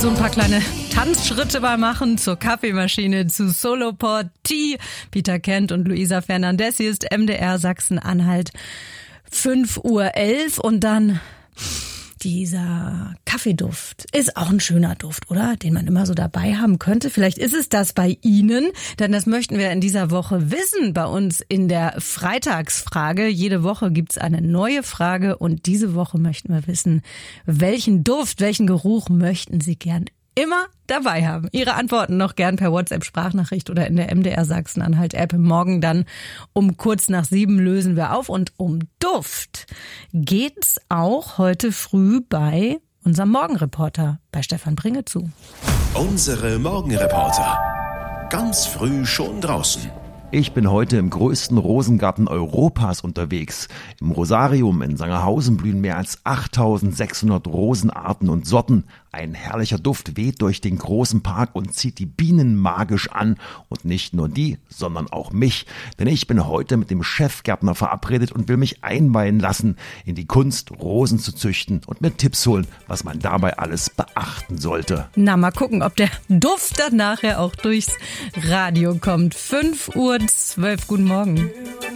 so ein paar kleine Tanzschritte mal machen zur Kaffeemaschine, zu Soloport Tea. Peter Kent und Luisa Fernandez. Hier ist MDR Sachsen-Anhalt. 5:11 Uhr und dann dieser Kaffeeduft. Ist auch ein schöner Duft, oder? Den man immer so dabei haben könnte. Vielleicht ist es das bei Ihnen, denn das möchten wir in dieser Woche wissen bei uns in der Freitagsfrage. Jede Woche gibt's eine neue Frage und diese Woche möchten wir wissen, welchen Duft, welchen Geruch möchten Sie gern immer dabei haben. Ihre Antworten noch gern per WhatsApp-Sprachnachricht oder in der MDR Sachsen-Anhalt-App. Morgen dann um kurz nach 7 lösen wir auf. Und um Duft geht's auch heute früh bei unserem Morgenreporter, bei Stefan Bringezu. Unsere Morgenreporter. Ganz früh schon draußen. Ich bin heute im größten Rosengarten Europas unterwegs. Im Rosarium in Sangerhausen blühen mehr als 8600 Rosenarten und Sorten. Ein herrlicher Duft weht durch den großen Park und zieht die Bienen magisch an. Und nicht nur die, sondern auch mich. Denn ich bin heute mit dem Chefgärtner verabredet und will mich einweihen lassen in die Kunst, Rosen zu züchten und mir Tipps holen, was man dabei alles beachten sollte. Na, mal gucken, ob der Duft dann nachher auch durchs Radio kommt. 5:12 Uhr. Guten Morgen.